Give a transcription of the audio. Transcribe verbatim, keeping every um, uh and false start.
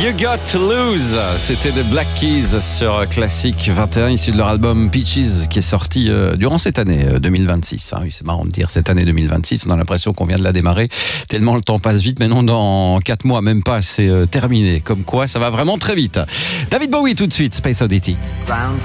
You Got to Lose, c'était The Black Keys sur Classic vingt et un, issu de leur album Peaches, qui est sorti euh, durant cette année euh, deux mille vingt-six. Ah oui, c'est marrant de dire cette année deux mille vingt-six, on a l'impression qu'on vient de la démarrer, tellement le temps passe vite. Maintenant, dans quatre mois, même pas, c'est euh, terminé. Comme quoi, ça va vraiment très vite. David Bowie tout de suite, Space Oddity.